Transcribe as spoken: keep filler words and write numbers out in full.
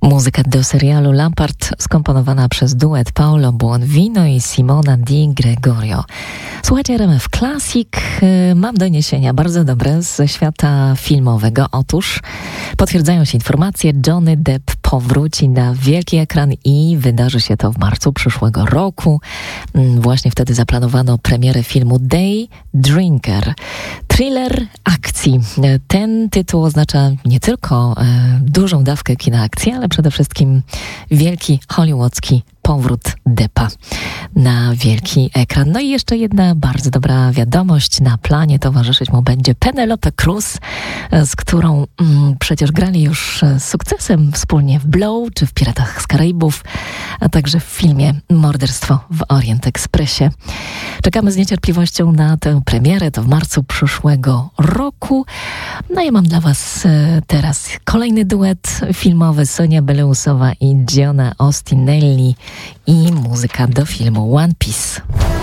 Muzyka do serialu Lampard skomponowana przez duet Paolo Buonvino i Simona Di Gregorio. Słuchajcie, R M F Classic. Mam doniesienia bardzo dobre ze świata filmowego. Otóż potwierdzają się informacje, Johnny Depp powróci na wielki ekran i wydarzy się to w marcu przyszłego roku. Właśnie wtedy zaplanowano premierę filmu Day Drinker. Thriller akcji. Ten tytuł oznacza nie tylko e, dużą dawkę kina akcji, ale przede wszystkim wielki hollywoodzki powrót Deppa na wielki ekran. No i jeszcze jedna bardzo dobra wiadomość. Na planie towarzyszyć mu będzie Penelope Cruz, z którą mm, przecież grali już z sukcesem wspólnie w Blow czy w Piratach z Karaibów, a także w filmie Morderstwo w Orient Expressie. Czekamy z niecierpliwością na tę premierę. To w marcu przyszłego roku. No ja mam dla was e, teraz kolejny duet filmowy. Sonia Beleusowa i Giona Ostinelli i muzyka do filmu One Piece.